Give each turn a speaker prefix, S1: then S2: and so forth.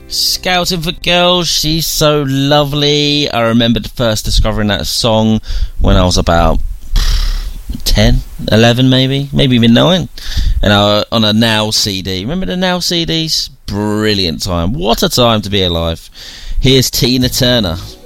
S1: Scouting for Girls, she's so lovely. I remember first discovering that song when I was about 10, 11 maybe even 9, and on a Now CD. Remember the Now CDs? Brilliant time. What a time to be alive. Here's Tina Turner.